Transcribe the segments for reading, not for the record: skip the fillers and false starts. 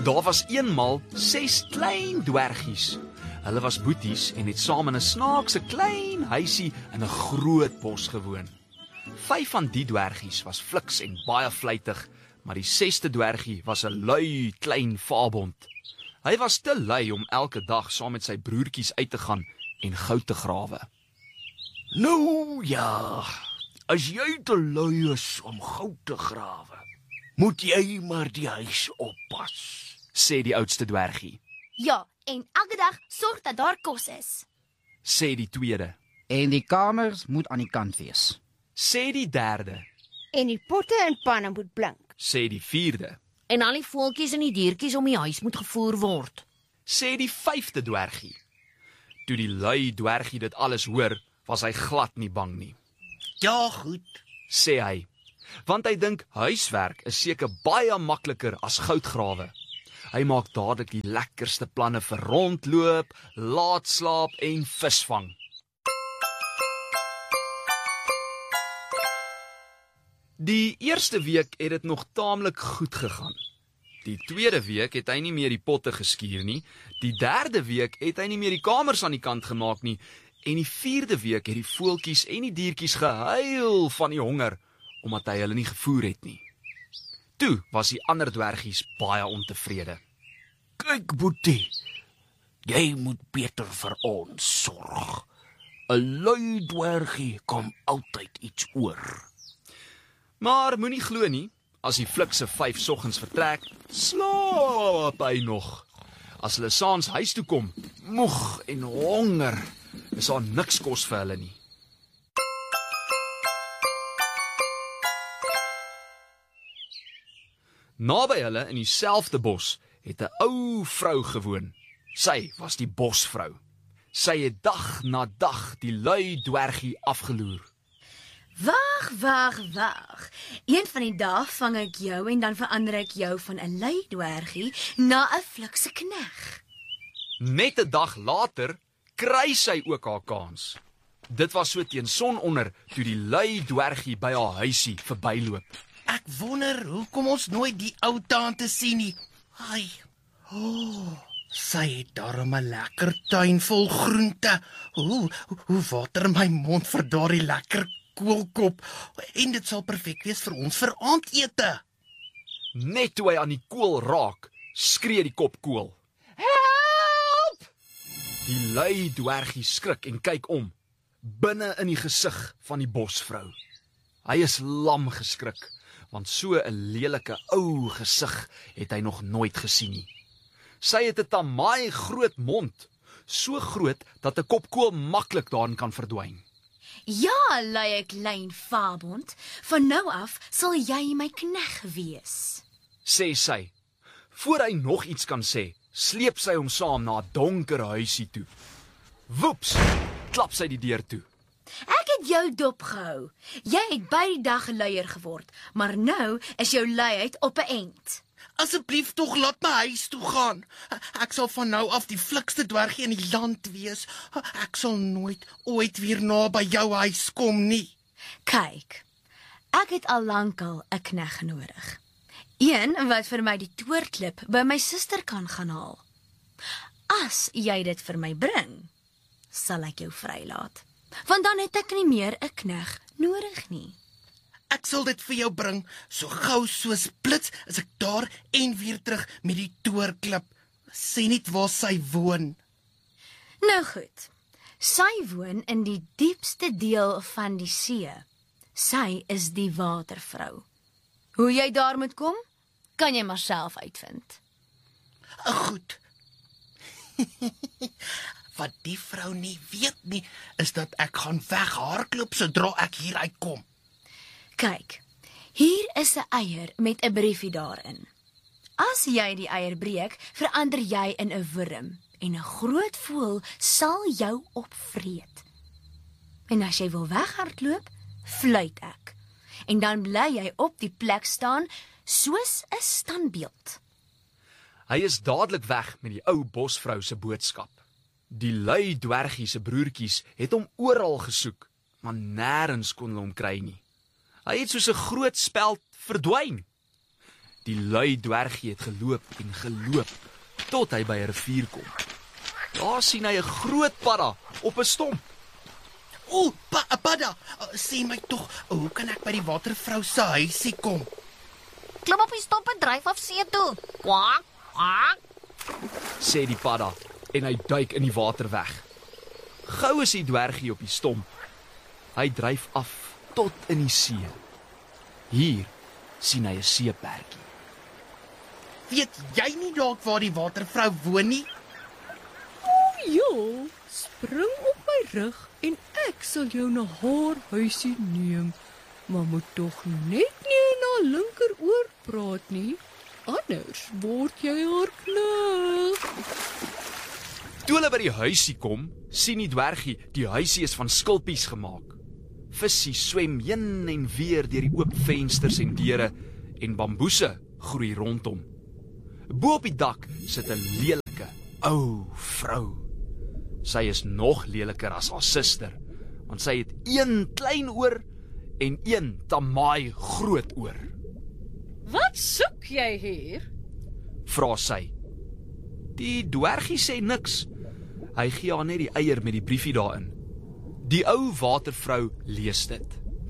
Daar was eenmal 6 klein dwergies. Hulle was boeties en het saam in 'n snaakse klein huisie in 'n groot bos gewoon. 5 van die dwergies was fliks en baie vlytig, maar die 6ste dwergie was 'n lui klein vaabond. Hy was te lui om elke dag saam met sy broertjies uit te gaan en goud te grawe. Nou ja, as jy te lui is om goud te grawe, moet jy maar die huis oppas, Sê die oudste dwergie. Ja, en elke dag sorg dat daar kos is. Sê die tweede. En die kamers moet aan die kant wees. Sê die derde. En die potte en panne moet blink. Sê die vierde. En al die voeltjies en die diertjies om die huis moet gevoer word. Sê die 5de dwergie. Toe die lui dwergie dit alles hoor, was hy glad nie bang nie. Ja, goed. Sê hy, want hy dink huiswerk is seker baie makliker as goudgrawe. Hy maak dadelik die lekkerste planne vir rondloop, laat slaap en visvang. Die eerste week het dit nog taamlik goed gegaan. Die tweede week het hy nie meer die potte geskuur nie, die derde week het hy nie meer die kamers aan die kant gemaak nie, en die vierde week het die voeltjies en die diertjies gehuil van die honger, omdat hy hulle nie gevoer het nie. Toe was die ander dwergies baie ontevrede. Kyk, Boetie, jy moet beter vir ons sorg. 'n Lui dwergie kom altyd iets oor. Maar moenie glo nie, as die flikse 5 soggens vertrek, slaap hy nog. As hulle saans huis toe kom, moeg en honger, is daar niks kos vir hulle nie. Naby hulle in dieselfde bos het 'n ou vrou gewoon. Sy was die bosvrou. Sy het dag na dag die lui dwergie afgeloer. Wag. Een van die dae vang ek jou en dan verander ek jou van 'n lui dwergie na 'n flikse knegg. Net 'n dag later kry sy ook haar kans. Dit was so teen sononder toe die lui dwergie by haar huisie verbyloop. Ek wonder hoekom ons nooit die ou tante sien nie. Ai. Sy het darm 'n lekker tuin vol groente. Hoe water my mond vir daardie lekker koolkop. En dit sal perfek wees vir ons vir aandete. Net toe hy aan die kool raak, skree die kop kool. Help! Die lui dwergie skrik en kyk om, binne in die gesig van die bosvrou. Hy is lam geskrik, want so 'n lelike ou gesig het hy nog nooit gesien nie. Sy het 'n tamaai groot mond, so groot dat 'n kop kool maklik daarin kan verdwyn. Ja, luie klein vaabond, van nou af sal jy my knegg wees. Sê sy. Voor hy nog iets kan sê, sleep sy hom saam na 'n donker huisie toe. Woeps, klap sy die deur toe. Ek het jou dopgehou. Jy het by die dag luier geword, maar nou is jou luiheid op 'n end. Asseblief tog laat my huis toe gaan. Ek sal van nou af die flikste dwergie in die land wees. Ek sal nooit ooit weer naby jou huis kom nie. Kyk, ek het al lankal 'n knegg nodig. Een wat vir my die toorklip by my suster kan gaan haal. As jy dit vir my bring, sal ek jou vrylaat. Want dan het ek nie meer 'n knegg nodig nie. Ek sal dit vir jou bring, so gou soos blits is ek daar en weer terug met die toorklip. Sê net waar sy woon. Nou goed, sy woon in die diepste deel van die see. Sy is die watervrou. Hoe jy daar moet kom, kan jy maar self uitvind. Goed. Wat die vrou nie weet nie, is dat ek gaan weghardloop sodra ek hier uitkom. Kyk, hier is 'n eier met 'n briefie daarin. As jy die eier breek, verander jy in 'n wurm en 'n groot voël sal jou opvreet. En as jy wil weghardloop, fluit ek. En dan bly jy op die plek staan soos 'n standbeeld. Hy is dadelik weg met die ou bosvrou se boodskap. Die lui dwergie se broertjies het hom oral gesoek, maar nêrens kon hulle hom kry nie. Hy het soos 'n groot speld verdwyn. Die lui dwergie het geloop en geloop tot hy by 'n rivier kom. Daar sien hy 'n groot padda op 'n stomp. O, padda, sê my tog, hoe kan ek by die watervrou se huisie kom? Klim op die stomp en dryf af see toe. Kwak, kwak. Sê die padda en hy duik in die water weg. Gou is die dwergie op die stomp. Hy dryf af tot in die see. Hier sien hy 'n seeperkie. Weet jy nie dalk waar die watervrou woon nie? Ja, spring op my rug en ek sal jou na haar huisie neem. Maar moet tog net nie in haar linkeroor praat nie, anders word jy haar knag. Toe hulle by die huisie kom, sien die dwergie die huisie is van skulpies gemaak. Visie swem heen en weer deur die oop vensters en deure en bamboese groei rondom. Bo op die dak sit 'n lelike ou vrou. Sy is nog leliker as haar suster, want sy het een klein oor en een tamaai groot oor. Wat soek jy hier? Vra sy. Die dwergie sê niks. Hy gee haar net die eier met die briefie daarin. Die ou watervrou lees dit.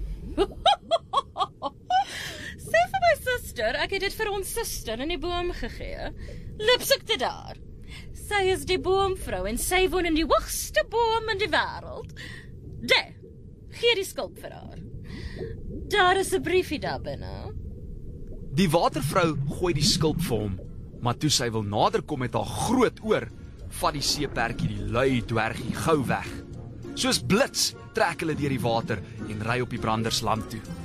Sê vir my suster, ek het dit vir ons suster in die boom gegee. Loop soek dit daar. Sy is die boomvrou en sy woon in die hoogste boom in die wêreld. Gee die skulp vir haar. Daar is 'n briefie daar binne. Die watervrou gooi die skulp vir hom, maar toe sy wil naderkom met haar groot oor, vat die seeperkie die lui dwergie gou weg. Soos blits trek hulle deur die water en ry op die brandersland toe.